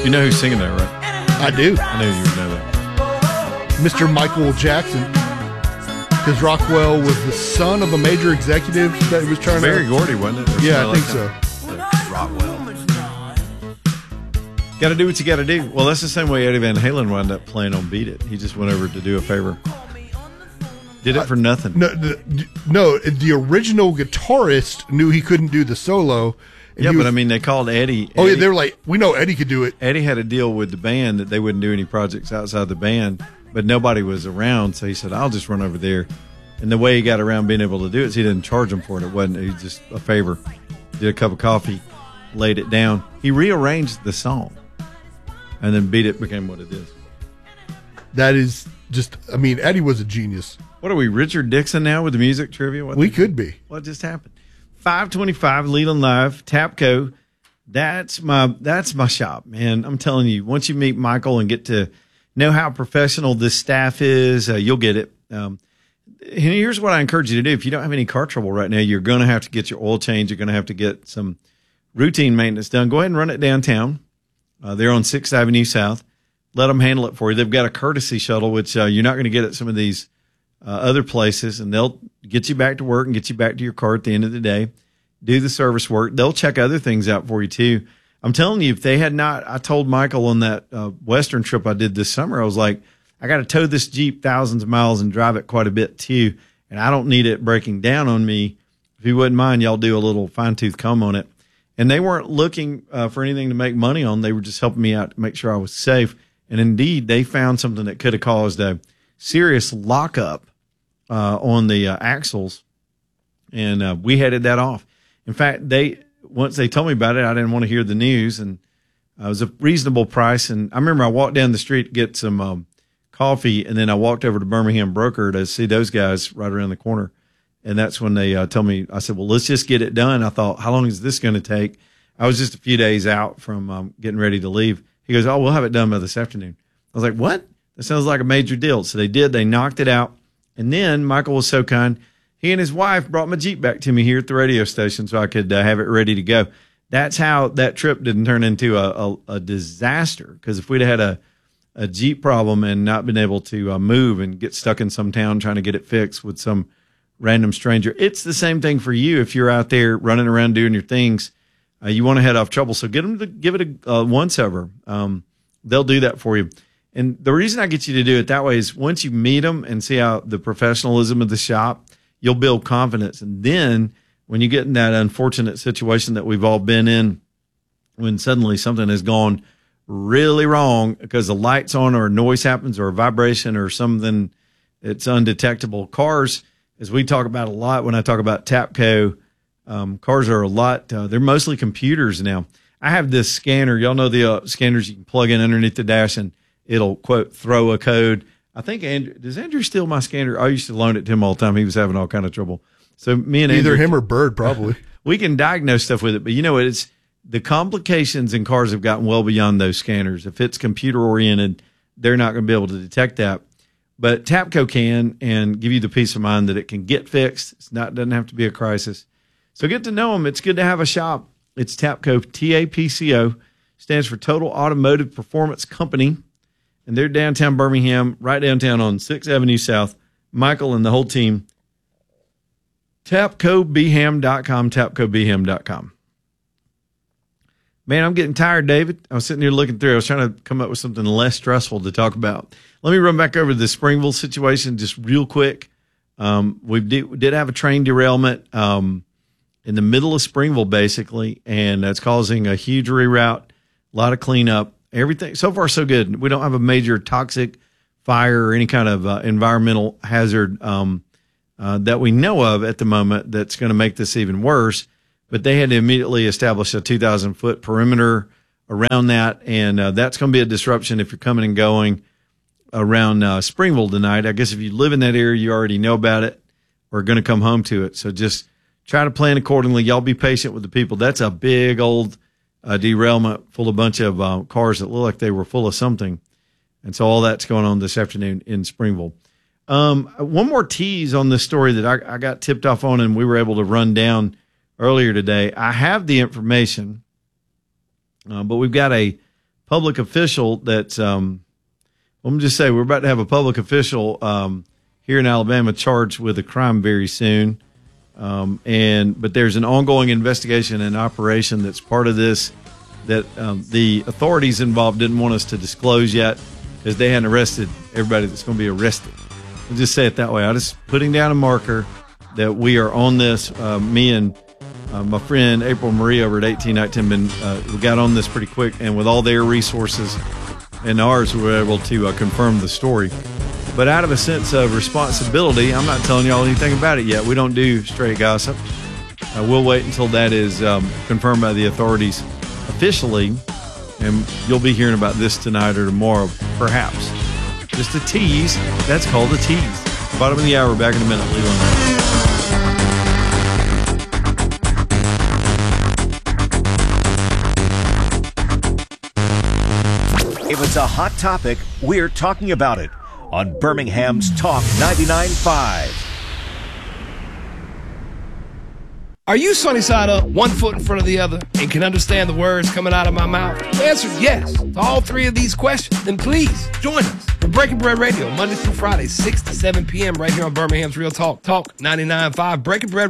You know who's singing that, right? I do. I knew you would know that. Mr. Michael Jackson. Because Rockwell was the son of a major executive that was trying Barry to... Gordy, wasn't it? Yeah, I think so. Rockwell. Got to do what you got to do. Well, that's the same way Eddie Van Halen wound up playing on Beat It. He just went over to do a favor. Did it for nothing. No, the original guitarist knew he couldn't do the solo. Yeah, but I mean, they called Eddie. Oh, yeah, they were like, we know Eddie could do it. Eddie had a deal with the band that they wouldn't do any projects outside the band, but nobody was around, so he said, I'll just run over there. And the way he got around being able to do it is he didn't charge them for it. It wasn't he just a favor. Did a cup of coffee, laid it down. He rearranged the song, and then Beat It became what it is. That is just, I mean, Eddie was a genius. What are we, Richard Dixon now with the music trivia? We could be. What just happened? 525 Leland Live, Tapco. That's my shop, man. I'm telling you, once you meet Michael and get to know how professional this staff is, you'll get it. And here's what I encourage you to do. If you don't have any car trouble right now, you're going to have to get your oil change. You're going to have to get some routine maintenance done. Go ahead and run it downtown. They're on 6th Avenue South. Let them handle it for you. They've got a courtesy shuttle, which you're not going to get at some of these other places, and they'll get you back to work and get you back to your car at the end of the day, do the service work. They'll check other things out for you too. I'm telling you, if they had not, I told Michael on that Western trip I did this summer, I was like, I got to tow this Jeep thousands of miles and drive it quite a bit too, and I don't need it breaking down on me. If you wouldn't mind, y'all do a little fine-tooth comb on it. And they weren't looking for anything to make money on. They were just helping me out to make sure I was safe. And indeed, they found something that could have caused a serious lockup on the axles, and we headed that off. In fact, once they told me about it, I didn't want to hear the news, and it was a reasonable price. And I remember I walked down the street to get some coffee, and then I walked over to Birmingham Broker to see those guys right around the corner. And that's when they told me, I said, well, let's just get it done. I thought, how long is this going to take? I was just a few days out from getting ready to leave. He goes, oh, we'll have it done by this afternoon. I was like, what? That sounds like a major deal. So they did. They knocked it out. And then Michael was so kind. He and his wife brought my Jeep back to me here at the radio station so I could have it ready to go. That's how that trip didn't turn into a disaster. Because if we'd had a Jeep problem and not been able to move and get stuck in some town trying to get it fixed with some random stranger, it's the same thing for you if you're out there running around doing your things. You want to head off trouble. So get them to give it a once-over. They'll do that for you. And the reason I get you to do it that way is once you meet them and see how the professionalism of the shop, you'll build confidence. And then when you get in that unfortunate situation that we've all been in, when suddenly something has gone really wrong because the light's on or a noise happens or a vibration or something that's undetectable. Cars, as we talk about a lot when I talk about Tapco, cars are a lot, they're mostly computers now. I have this scanner. Y'all know the scanners you can plug in underneath the dash and it'll, quote, throw a code. I think does Andrew steal my scanner? I used to loan it to him all the time. He was having all kind of trouble. So me and Either Andrew, him or Bird, probably. We can diagnose stuff with it, but you know, it's the complications in cars have gotten well beyond those scanners. If it's computer oriented, they're not going to be able to detect that. But Tapco can and give you the peace of mind that it can get fixed. Doesn't have to be a crisis. So get to know them. It's good to have a shop. It's Tapco, TAPCO, stands for Total Automotive Performance Company. And they're downtown Birmingham, right downtown on 6th Avenue South. Michael and the whole team, tapcobeham.com, tapcobeham.com. Man, I'm getting tired, David. I was sitting here looking through. I was trying to come up with something less stressful to talk about. Let me run back over the Springville situation just real quick. We did have a train derailment in the middle of Springville, basically, and that's causing a huge reroute, a lot of cleanup. Everything so far so good. We don't have a major toxic fire or any kind of environmental hazard that we know of at the moment that's going to make this even worse. But they had to immediately establish a 2,000-foot perimeter around that, and that's going to be a disruption if you're coming and going around Springville tonight. I guess if you live in that area, you already know about it or are going to come home to it. So just try to plan accordingly. Y'all be patient with the people. That's a big old derailment full of a bunch of cars that look like they were full of something. And so all that's going on this afternoon in Springville. One more tease on this story that I got tipped off on and we were able to run down earlier today. I have the information, but we've got a public official that let me just say we're about to have a public official here in Alabama charged with a crime very soon. But there's an ongoing investigation and operation that's part of this that the authorities involved didn't want us to disclose yet because they hadn't arrested everybody that's going to be arrested. We'll just say it that way. I'm just putting down a marker that we are on this. Me and my friend April Marie over at 1819 we got on this pretty quick, and with all their resources and ours, we were able to confirm the story. But out of a sense of responsibility, I'm not telling y'all anything about it yet. We don't do straight gossip. We'll wait until that is confirmed by the authorities officially, and you'll be hearing about this tonight or tomorrow, perhaps. Just a tease. That's called a tease. Bottom of the hour. Back in a minute. Leland. If it's a hot topic, we're talking about it on Birmingham's Talk 99.5. Are you sunny side up, 1 foot in front of the other, and can understand the words coming out of my mouth? The answer is yes to all three of these questions. Then please join us for Breaking Bread Radio, Monday through Friday, 6 to 7 p.m. right here on Birmingham's Real Talk, Talk 99.5. Breaking Bread